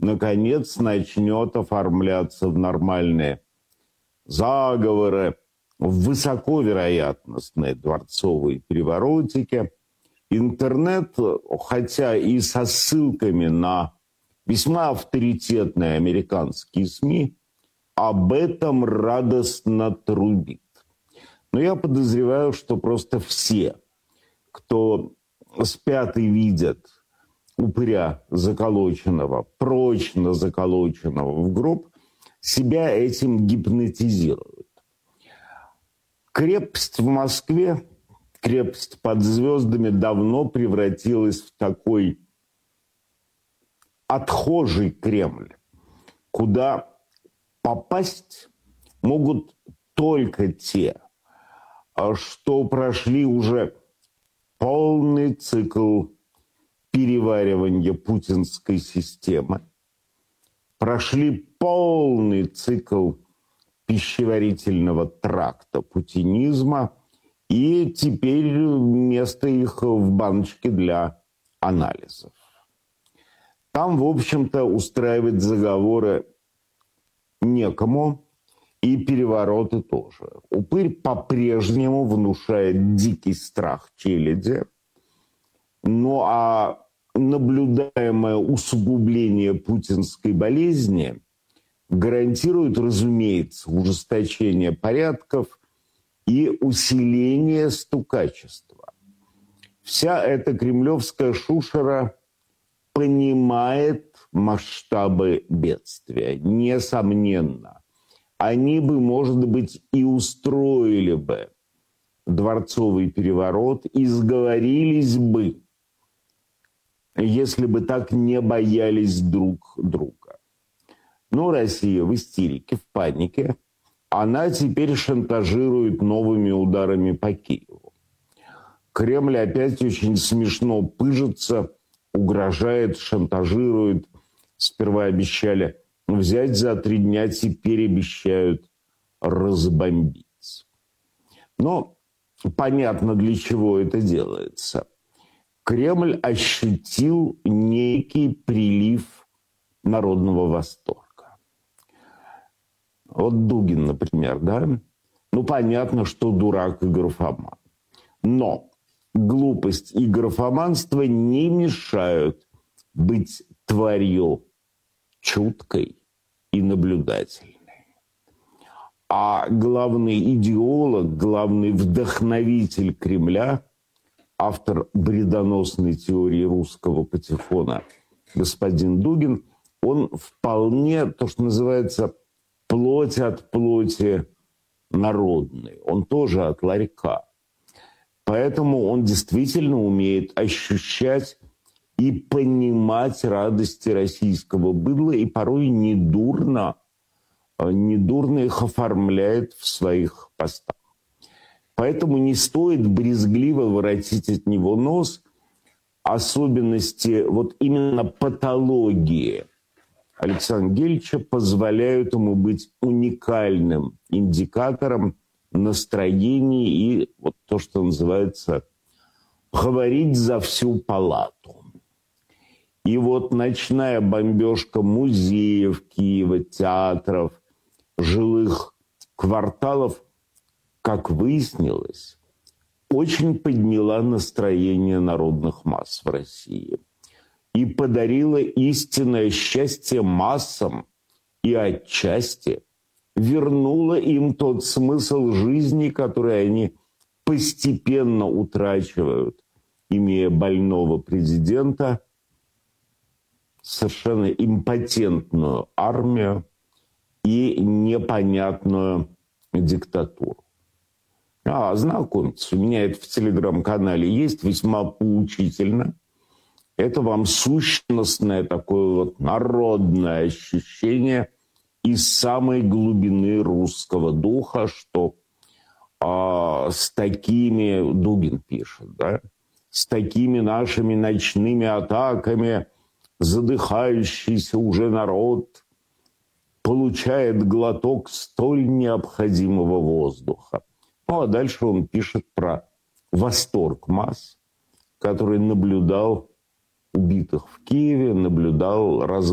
наконец начнет оформляться в нормальные заговоры, в высоковероятностные дворцовые переворотики. Интернет, хотя и со ссылками на весьма авторитетные американские СМИ, об этом радостно трубит. Но я подозреваю, что просто все, кто спят и видят упыря заколоченного, прочно заколоченного в гроб, себя этим гипнотизируют. Крепость в Москве, крепость под звездами, давно превратилась в такой отхожий Кремль, куда попасть могут только те, что прошли уже полный цикл переваривания путинской системы, прошли полный цикл пищеварительного тракта путинизма, и теперь место их в баночке для анализов. Там, в общем-то, устраивать заговоры некому, и перевороты тоже. Упырь по-прежнему внушает дикий страх челяди, ну а наблюдаемое усугубление путинской болезни гарантирует, разумеется, ужесточение порядков и усиление стукачества. Вся эта кремлевская шушера понимает масштабы бедствия, несомненно. Они бы, может быть, и устроили бы дворцовый переворот, и сговорились бы, если бы так не боялись друг друга. Но Россия в истерике, в панике. Она теперь шантажирует новыми ударами по Киеву. Кремль опять очень смешно пыжится, угрожает, шантажирует. Сперва обещали взять за 3 дня, теперь обещают разбомбить. Но понятно, для чего это делается. Кремль ощутил некий прилив народного восторга. Вот Дугин, например, да? Ну, понятно, что дурак и графоман. Но глупость и графоманство не мешают быть тварью чуткой и наблюдательной. А главный идеолог, главный вдохновитель Кремля, автор бредоносной теории русского патефона господин Дугин, он вполне, то, что называется, плоть от плоти народный. Он тоже от ларька. Поэтому он действительно умеет ощущать и понимать радости российского быдла, и порой недурно их оформляет в своих постах. Поэтому не стоит брезгливо воротить от него нос. Особенности вот именно патологии Александра Гельча позволяют ему быть уникальным индикатором настроений и вот то, что называется говорить за всю палату. И вот ночная бомбежка музеев Киева, театров, жилых кварталов, как выяснилось, очень подняла настроение народных масс в России и подарила истинное счастье массам и отчасти вернула им тот смысл жизни, который они постепенно утрачивают, имея больного президента, совершенно импотентную армию и непонятную диктатуру. Знакомьтесь, у меня это в телеграм-канале есть, весьма поучительно. Это вам сущностное такое вот народное ощущение из самой глубины русского духа, что с такими, Дугин пишет, да, с такими нашими ночными атаками задыхающийся уже народ получает глоток столь необходимого воздуха. Ну, а дальше он пишет про восторг масс, который наблюдал убитых в Киеве, наблюдал